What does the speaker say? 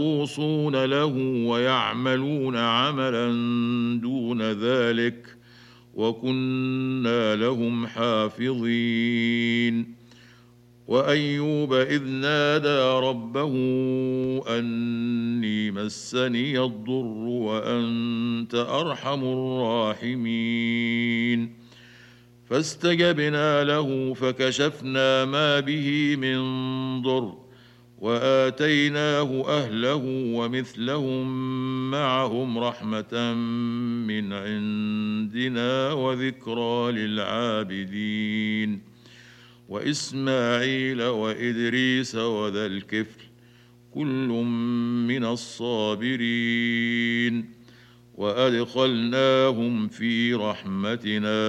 يخلصون له ويعملون عملا دون ذلك وكنا لهم حافظين. وأيوب إذ نادى ربه أني مسني الضر وأنت أرحم الراحمين فاستجبنا له فكشفنا ما به من ضر وآتيناه أهله ومثلهم معهم رحمة من عندنا وذكرى للعابدين وإسماعيل وإدريس وذا الكفل كل من الصابرين وأدخلناهم في رحمتنا